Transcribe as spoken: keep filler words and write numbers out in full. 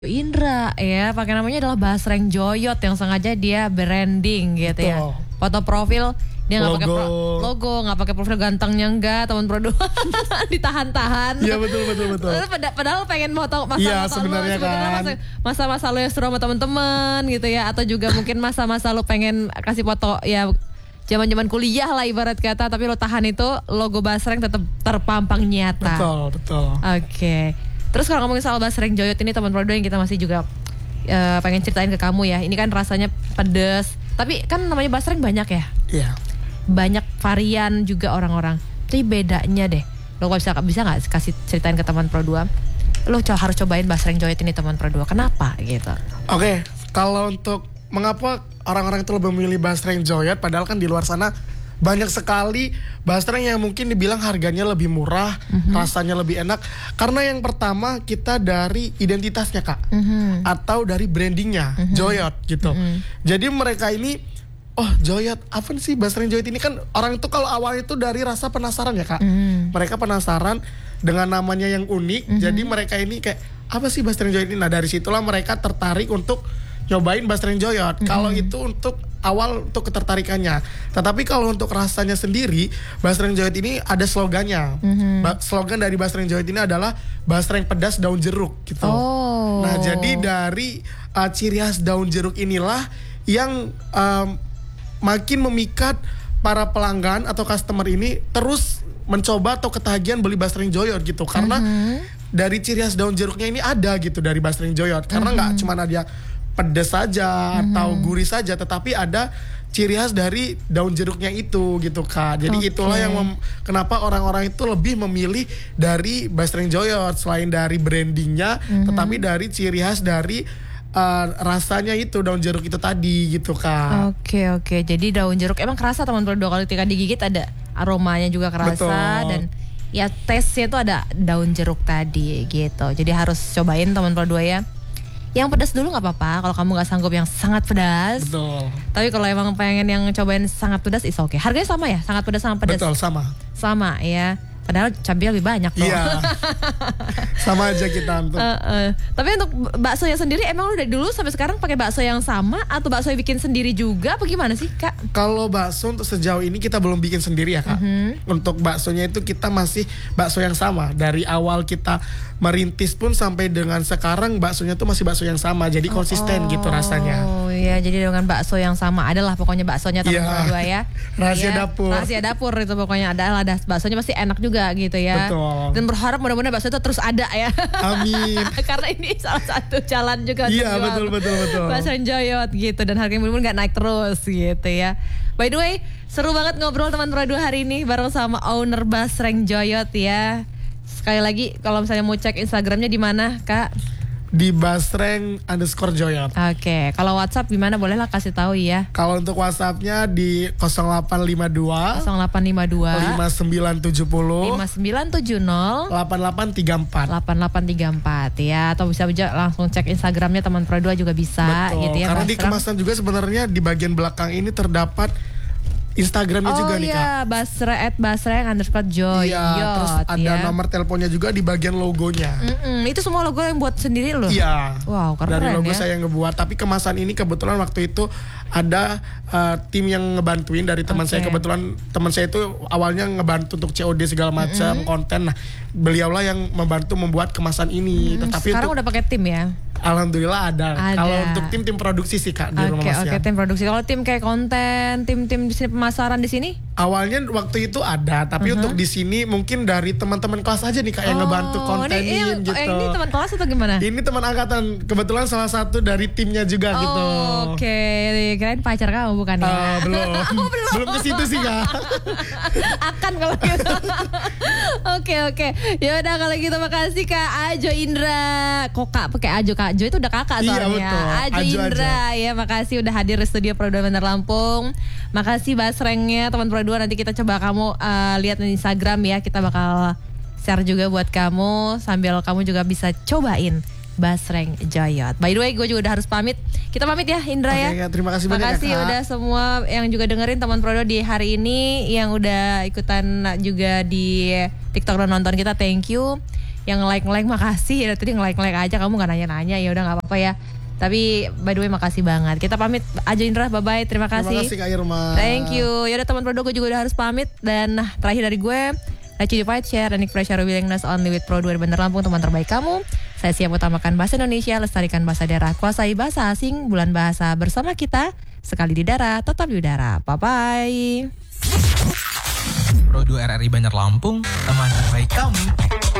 Indra ya, pakai namanya adalah Basreng Joyot yang sengaja dia branding gitu. Betul. Ya. Foto profil dia nggak pakai pro, logo, nggak pakai profil gantengnya enggak, teman produk ditahan-tahan. Iya betul betul betul. Padahal, padahal pengen foto masa-masa ya, lo, sebenarnya kan. masa-masa lo yang seru sama teman-teman gitu ya, atau juga mungkin masa-masa lo pengen kasih foto ya zaman-zaman kuliah lah ibarat kata, tapi lo tahan itu logo Basreng tetap terpampang nyata. Betul betul. Oke. Okay. Terus kalau ngomongin soal Basreng Joyot ini teman produk yang kita masih juga uh, pengen ceritain ke kamu ya. Ini kan rasanya pedes, tapi kan namanya Basreng banyak ya. Iya. Banyak varian juga orang-orang. Tapi bedanya deh. Lo bisa bisa nggak kasih ceritain ke teman Pro dua? Lo co- harus cobain Basreng Joyot ini teman Pro dua. Kenapa gitu? Oke, okay, kalau untuk mengapa orang-orang itu lebih memilih Basreng Joyot, padahal kan di luar sana banyak sekali Basreng yang mungkin dibilang harganya lebih murah, mm-hmm. rasanya lebih enak. Karena yang pertama kita dari identitasnya kak, mm-hmm. atau dari brandingnya, mm-hmm. Joyot gitu. Mm-hmm. Jadi mereka ini, oh Joyot, apa sih Basreng Joyot ini? Kan orang itu kalau awal itu dari rasa penasaran ya kak. Mm-hmm. Mereka penasaran dengan namanya yang unik, mm-hmm. jadi mereka ini kayak, apa sih Basreng Joyot ini? Nah dari situlah mereka tertarik untuk nyobain Basreng Joyot. Mm-hmm. Kalau itu untuk awal untuk ketertarikannya. Tetapi kalau untuk rasanya sendiri, Basreng Joyot ini ada slogannya. Mm-hmm. Ba- slogan dari Basreng Joyot ini adalah Basreng pedas daun jeruk gitu. Oh. Nah, jadi dari uh, ciri khas daun jeruk inilah yang um, makin memikat para pelanggan atau customer ini terus mencoba atau ketagihan beli Basreng Joyot gitu. Karena mm-hmm. dari ciri khas daun jeruknya ini ada gitu dari Basreng Joyot. Karena nggak mm-hmm. cuma ada pedas saja mm-hmm. atau gurih saja, tetapi ada ciri khas dari daun jeruknya itu gitu kak. Jadi okay. itulah yang mem- kenapa orang-orang itu lebih memilih dari Basreng Joyot selain dari brandingnya, mm-hmm. tetapi dari ciri khas dari uh, rasanya itu daun jeruk itu tadi gitu kak. Oke okay, oke. Okay. Jadi daun jeruk emang kerasa teman produk, kalau ketika digigit ada aromanya juga kerasa. Betul. Dan ya tesnya itu ada daun jeruk tadi gitu. Jadi harus cobain teman produk ya. Yang pedas dulu nggak apa-apa kalau kamu nggak sanggup yang sangat pedas. Betul. Tapi kalau emang pengen yang cobain sangat pedas, is oke. Okay. Harganya sama ya, sangat pedas sama pedas. Betul sama. Sama ya. Padahal cabai lebih banyak tuh. Iya. Sama aja kita untuk. Uh, uh. Tapi untuk baksonya sendiri emang lu dari dulu sampai sekarang pakai bakso yang sama atau bakso yang bikin sendiri juga? Apa gimana sih kak? Kalau bakso untuk sejauh ini kita belum bikin sendiri ya kak. Uh-huh. Untuk baksonya itu kita masih bakso yang sama dari awal kita merintis pun sampai dengan sekarang baksonya tuh masih bakso yang sama. Jadi konsisten oh, gitu rasanya. Oh iya, jadi dengan bakso yang sama adalah pokoknya baksonya teman-teman dua ya. Rahasia ya, dapur. Rahasia dapur itu pokoknya adalah ada baksonya pasti enak juga gitu ya. Betul. Dan berharap mudah-mudahan bakso itu terus ada ya. Amin. Karena ini salah satu jalan juga. Iya betul betul betul. Basreng Joyot gitu, dan harganya mudah-mudahan nggak naik terus gitu ya. By the way, seru banget ngobrol teman Pro dua hari ini bareng sama owner Basreng Joyot ya. Sekali lagi kalau misalnya mau cek Instagramnya di mana kak? Di Basreng underscore Joyot. Oke, okay. Kalau WhatsApp gimana, bolehlah kasih tahu ya. Kalau untuk WhatsAppnya di nol delapan lima dua nol delapan lima dua lima sembilan tujuh nol lima sembilan tujuh nol delapan delapan tiga empat delapan delapan tiga empat ya, atau bisa aja langsung cek Instagramnya teman Pro dua juga bisa. Betul. Gitu ya. Karena Basreng. Di kemasan juga sebenarnya di bagian belakang ini terdapat Instagramnya oh juga nih kak. Oh iya, Basreng at Basreng underscore Joyot. Iya, terus ada ya. Nomor teleponnya juga di bagian logonya. Mm-mm, itu semua logo yang buat sendiri loh? Iya. Wow, keren dari logo ya. saya yang ngebuat. Tapi kemasan ini kebetulan waktu itu ada uh, tim yang ngebantuin dari teman okay. saya. Kebetulan teman saya itu awalnya ngebantu untuk C O D segala macam, mm-hmm. konten. Nah, beliaulah yang membantu membuat kemasan ini. Mm, Tetapi sekarang untuk, udah pakai tim ya? Alhamdulillah ada. ada. Kalau untuk tim tim produksi sih kak di okay, rumah Mas. Oke, okay, tim produksi. Kalau tim kayak konten, tim-tim di sini pemasaran di sini? Awalnya waktu itu ada, tapi uh-huh. untuk di sini mungkin dari teman-teman kelas aja nih kak yang oh, ngebantu kontenin ini, gitu. Eh, ini teman kelas atau gimana? Ini teman angkatan, kebetulan salah satu dari timnya juga oh, gitu. Oke, okay. Kirain pacar kamu bukan ya? Uh, belum. oh, belum. Belum ke situ sih kak. Akan kalau gitu. Oke oke. Ya udah kalau gitu makasih Kak Ajo Indra. Kok Kak pakai Ajo, Kak Ajo itu udah kakak soalnya. Iya betul. Ajo, Ajo Indra aja. Ya makasih udah hadir di studio Pro dua Bandar Lampung. Makasih Basrengnya teman Pro dua, nanti kita coba kamu uh, lihat di Instagram ya. Kita bakal share juga buat kamu sambil kamu juga bisa cobain Basreng Joyot. By the way, gue juga udah harus pamit. Kita pamit ya Indra okay, ya. ya. Terima kasih banyak Makasih ya, Kak. udah semua yang juga dengerin teman Pro dua di hari ini, yang udah ikutan juga di TikTok dan nonton kita. Thank you. yang like-like makasih. Ya tadi nge-like-like aja, kamu nggak nanya-nanya, ya udah nggak apa-apa ya. Tapi by the way makasih banget. Kita pamit aja Indra, bye-bye. Terima kasih. Terima kasih Kak Irma. Thank you. Yaudah teman produk gue juga udah harus pamit. Dan nah terakhir dari gue, let's fight, share, and express your willingness only with Pro dua Bandar Lampung, teman terbaik kamu. Saya siap utamakan bahasa Indonesia, lestarikan bahasa daerah, kuasai bahasa asing. Bulan bahasa bersama kita, sekali di darat, tetap di udara. Bye-bye. Pro dua R R I Bandar Lampung, teman terbaik kamu.